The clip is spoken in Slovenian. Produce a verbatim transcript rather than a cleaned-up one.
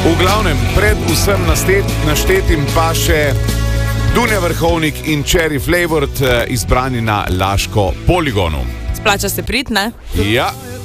V glavnem, pred vsem nastet, naštetim pa še Dunja Vrhovnik in Cherry Flavored, izbrani na Laško poligonu. Splača se priti, ne? Ja.